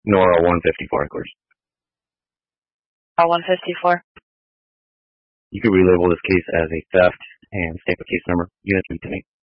Nora 154, of course. 154. You could relabel this case as a theft and stamp a case number. Unit 3 to me.